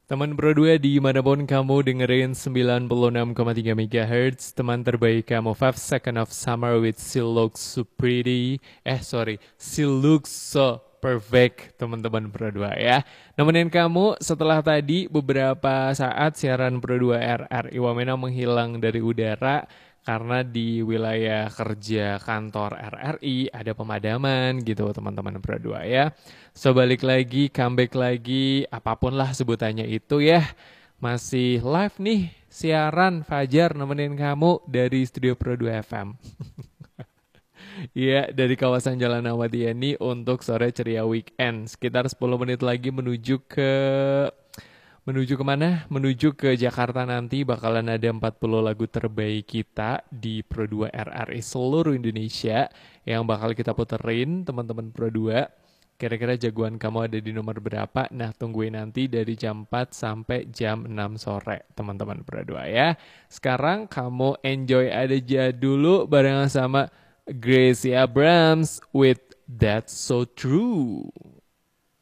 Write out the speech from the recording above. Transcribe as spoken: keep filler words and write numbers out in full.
Teman Pro dua dimanapun kamu dengerin sembilan puluh enam koma tiga megahertz, teman terbaik kamu five second of summer with still looks so pretty. Eh sorry, still looks so perfect teman-teman Pro dua ya. Nemenin kamu setelah tadi beberapa saat siaran Pro dua R R I Wamena menghilang dari udara karena di wilayah kerja kantor R R I ada pemadaman gitu teman-teman Pro dua ya. So balik lagi, comeback lagi, apapun lah sebutannya itu ya. Masih live nih, siaran Fajar nemenin kamu dari Studio Pro dua F M. Iya, dari kawasan Jalan Ahmad Yani untuk sore ceria weekend. Sekitar sepuluh menit lagi menuju ke Menuju kemana? Menuju ke Jakarta nanti bakalan ada empat puluh lagu terbaik kita di Pro dua R R I seluruh Indonesia yang bakal kita puterin teman-teman Pro dua. Kira-kira jagoan kamu ada di nomor berapa? Nah, tungguin nanti dari jam empat sampai jam enam sore, teman-teman Pro dua ya. Sekarang kamu enjoy aja dulu barengan sama Gracie Abrams with That's So True.